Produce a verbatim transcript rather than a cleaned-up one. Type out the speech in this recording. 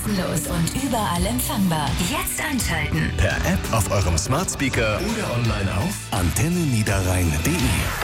kostenlos und überall empfangbar. Jetzt einschalten. Per App auf eurem Smart Speaker oder online auf antenne niederrhein punkt de.